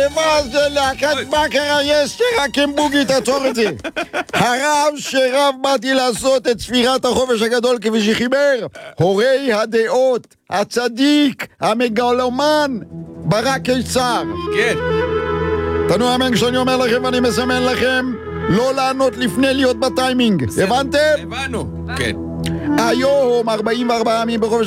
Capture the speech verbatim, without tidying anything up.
הערבה זה להקת בקר היסטר, הקים בוגי, תעצור את זה. הרב שרב באתי לעשות את ספירת החופש הגדול כפי שחיבר, הורי הדעות, הצדיק, המגלומן, ברק קיסר. כן. תנו אמן כשאני אומר לכם ואני מסמן לכם, לא לענות לפני להיות בטיימינג. הבנתם? הבנו. כן. היום ארבעים וארבעה ימים בחופש